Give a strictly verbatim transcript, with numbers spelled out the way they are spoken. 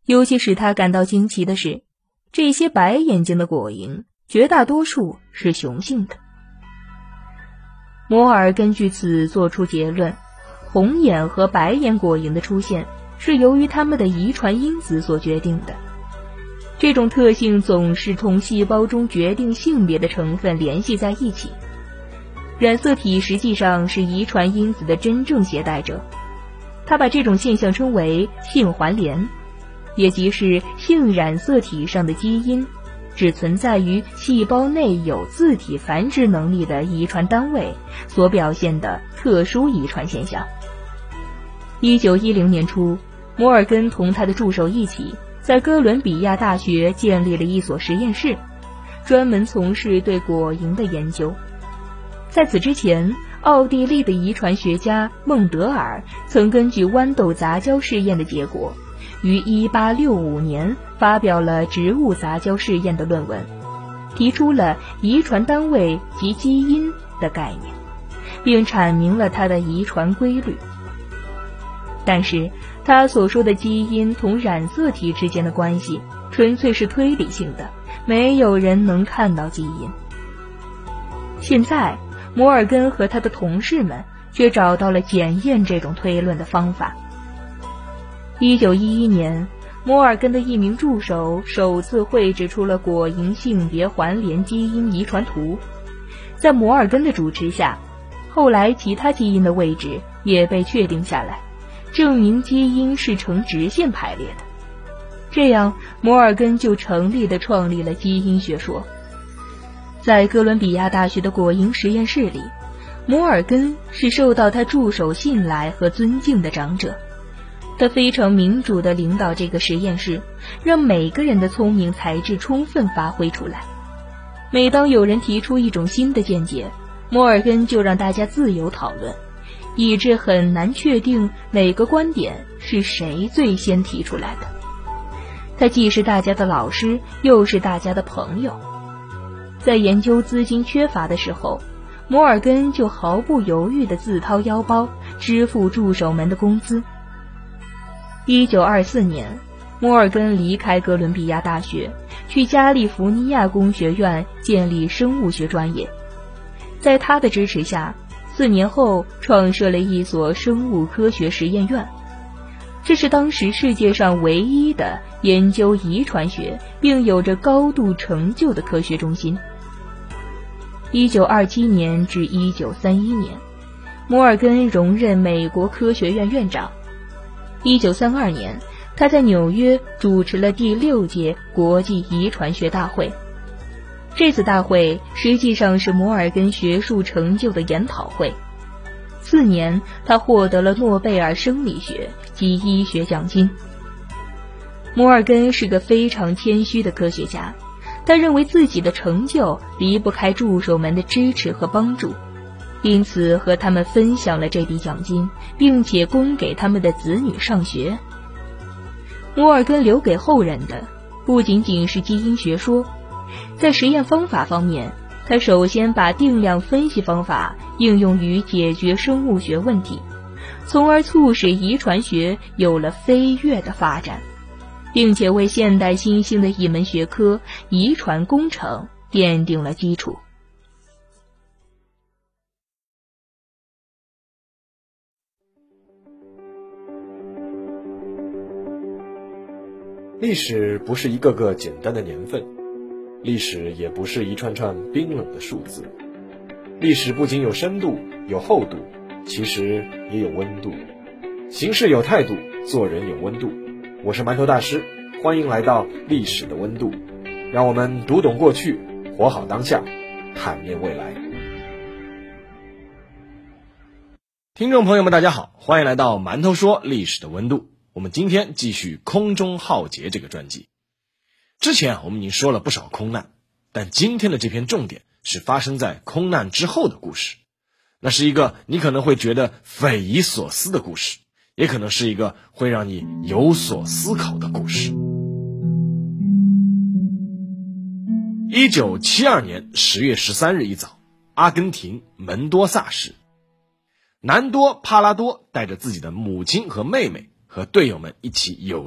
尤其使他感到惊奇的是，这些白眼睛的果蝇绝大多数是雄性的。摩尔根据此做出结论，红眼和白眼果蝇的出现是由于它们的遗传因子所决定的。这种特性总是同细胞中决定性别的成分联系在一起。染色体实际上是遗传因子的真正携带者，他把这种现象称为性环联，也即是性染色体上的基因只存在于细胞内有自体繁殖能力的遗传单位所表现的特殊遗传现象。一九一零年初，摩尔根同他的助手一起在哥伦比亚大学建立了一所实验室，专门从事对果蝇的研究。在此之前，奥地利的遗传学家孟德尔曾根据豌豆杂交试验的结果，于一八六五年发表了植物杂交试验的论文，提出了遗传单位及基因的概念，并阐明了它的遗传规律。但是他所说的基因同染色体之间的关系纯粹是推理性的，没有人能看到基因。现在摩尔根和他的同事们却找到了检验这种推论的方法。一九一一年，摩尔根的一名助手首次绘制出了果蝇性别环联基因遗传图。在摩尔根的主持下，后来其他基因的位置也被确定下来，证明基因是呈直线排列的。这样，摩尔根就成立地创立了基因学说。在哥伦比亚大学的果蝇实验室里，摩尔根是受到他助手信赖和尊敬的长者。他非常民主地领导这个实验室，让每个人的聪明才智充分发挥出来。每当有人提出一种新的见解，摩尔根就让大家自由讨论，以致很难确定哪个观点是谁最先提出来的。他既是大家的老师，又是大家的朋友。在研究资金缺乏的时候，摩尔根就毫不犹豫地自掏腰包支付助手们的工资。一九二四年，摩尔根离开哥伦比亚大学，去加利福尼亚工学院建立生物学专业。在他的支持下，四年后创设了一所生物科学实验院。这是当时世界上唯一的研究遗传学并有着高度成就的科学中心。一九二七年至一九三一年，摩尔根荣任美国科学院院长。一九三二年，他在纽约主持了第六届国际遗传学大会。这次大会实际上是摩尔根学术成就的研讨会。次年，他获得了诺贝尔生理学及医学奖金。摩尔根是个非常谦虚的科学家，他认为自己的成就离不开助手们的支持和帮助，因此和他们分享了这笔奖金，并且供给他们的子女上学。摩尔根留给后人的不仅仅是基因学说，在实验方法方面，他首先把定量分析方法应用于解决生物学问题，从而促使遗传学有了飞跃的发展，并且为现代新兴的一门学科遗传工程奠定了基础。 历史不是一个个简单的年份，历史也不是一串串冰冷的数字。历史不仅有深度有厚度，其实也有温度。行事有态度，做人有温度。我是馒头大师，欢迎来到历史的温度，让我们读懂过去，活好当下，坦面未来。听众朋友们大家好，欢迎来到馒头说历史的温度。我们今天继续空中浩劫这个专辑。之前啊，我们已经说了不少空难，但今天的这篇重点是发生在空难之后的故事。那是一个你可能会觉得匪夷所思的故事，也可能是一个会让你有所思考的故事。一九七二年十月十三日一早，阿根廷门多萨市，南多帕拉多带着自己的母亲和妹妹和队友们一起有